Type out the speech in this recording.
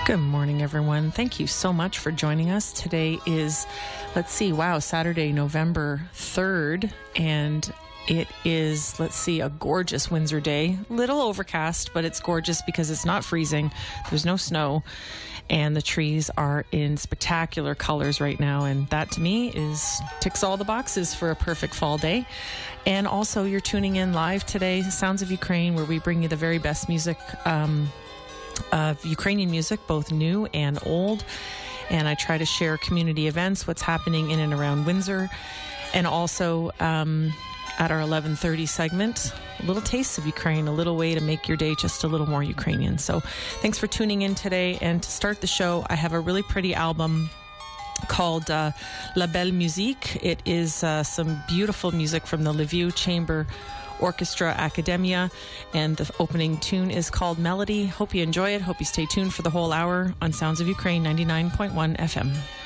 Good morning, everyone. Thank you so much for joining us. Today is, Saturday, November 3rd, and it is, a gorgeous Windsor day. Little overcast, but it's gorgeous because it's not freezing. There's no snow, and the trees are in spectacular colors right now, and that to me ticks all the boxes for a perfect fall day. And also, you're tuning in live today, Sounds of Ukraine, where we bring you the very best music of Ukrainian music, both new and old. And I try to share community events, what's happening in and around Windsor. And also at our 11:30 segment, a little taste of Ukraine, a little way to make your day just a little more Ukrainian. So thanks for tuning in today. And to start the show, I have a really pretty album called La Belle Musique. It is some beautiful music from the Lviv Chamber Orchestra Academia, and the opening tune is called Melody. Hope you enjoy it. Hope you stay tuned for the whole hour on Sounds of Ukraine 99.1 FM.